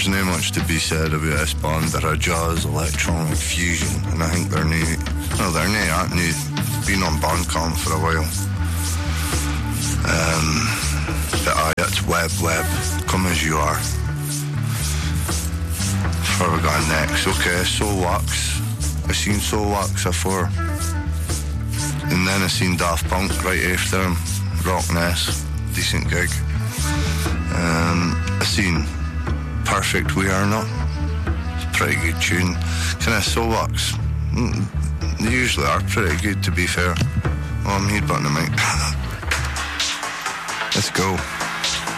there's no much to be said about this band. They're a jazz electronic fusion, and I think they're new. No, they're new, aren't new. Been on Bandcamp for a while. But aye, it's Web, Come As You Are. Where we going next? Okay, Soul Wax. I seen Soul Wax before. And then I seen Daft Punk right after him. Rock Ness, decent gig. I seen Perfect We Are Not. It's a pretty good tune. Kind of Soul Wax. They usually are pretty good, to be fair. Oh, I'm headbutting the mic. Let's go.